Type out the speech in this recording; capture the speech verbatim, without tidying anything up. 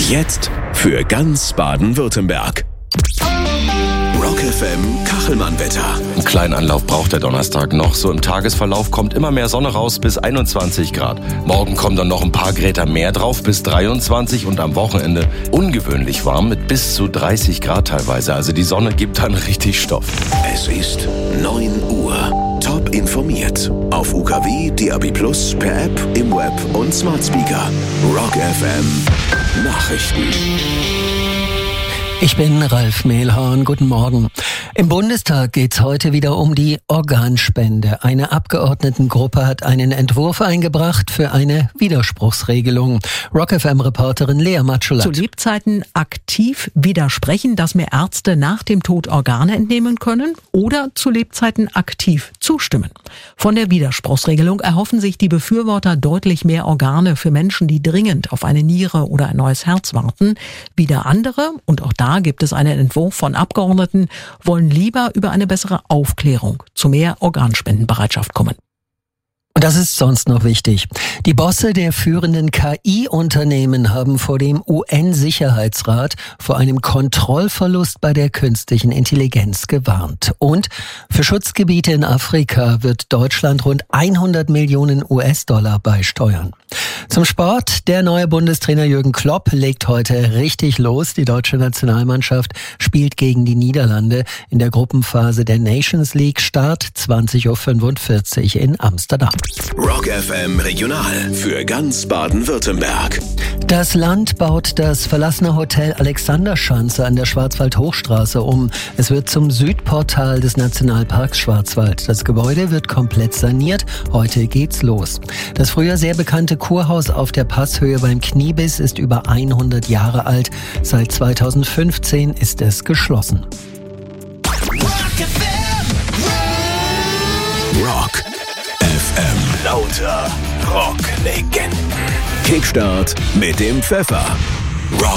Jetzt für ganz Baden-Württemberg. Rock F M Kachelmann-Wetter. Einen kleinen Anlauf braucht der Donnerstag noch. So im Tagesverlauf kommt immer mehr Sonne raus bis einundzwanzig Grad. Morgen kommen dann noch ein paar Grad mehr drauf bis dreiundzwanzig und am Wochenende ungewöhnlich warm mit bis zu dreißig Grad teilweise. Also die Sonne gibt dann richtig Stoff. Es ist neun Uhr. Top informiert. Auf U K W, D A B Plus, per App, im Web und Smart Speaker. Rock F M Nachrichten. Ich bin Ralf Mehlhorn. Guten Morgen. Im Bundestag geht's heute wieder um die Organspende. Eine Abgeordnetengruppe hat einen Entwurf eingebracht für eine Widerspruchsregelung. Rock F M-Reporterin Lea Matschulat. Zu Lebzeiten aktiv widersprechen, dass mir Ärzte nach dem Tod Organe entnehmen können, oder zu Lebzeiten aktiv zustimmen. Von der Widerspruchsregelung erhoffen sich die Befürworter deutlich mehr Organe für Menschen, die dringend auf eine Niere oder ein neues Herz warten. Wieder andere, und auch da gibt es einen Entwurf von Abgeordneten, wollen lieber über eine bessere Aufklärung zu mehr Organspendenbereitschaft kommen. Und das ist sonst noch wichtig. Die Bosse der führenden K I-Unternehmen haben vor dem U N-Sicherheitsrat vor einem Kontrollverlust bei der künstlichen Intelligenz gewarnt. Und für Schutzgebiete in Afrika wird Deutschland rund hundert Millionen U S-Dollar beisteuern. Zum Sport. Der neue Bundestrainer Jürgen Klopp legt heute richtig los. Die deutsche Nationalmannschaft spielt gegen die Niederlande in der Gruppenphase der Nations League. Start zwanzig Uhr fünfundvierzig in Amsterdam. Rock F M Regional für ganz Baden-Württemberg. Das Land baut das verlassene Hotel Alexanderschanze an der Schwarzwald-Hochstraße um. Es wird zum Südportal des Nationalparks Schwarzwald. Das Gebäude wird komplett saniert. Heute geht's los. Das früher sehr bekannte Kurhaus auf der Passhöhe beim Kniebiss ist über hundert Jahre alt. Seit zweitausendfünfzehn ist es geschlossen. Rock F M. Lauter Rock-Legenden. Kickstart mit dem Pfeffer. Rock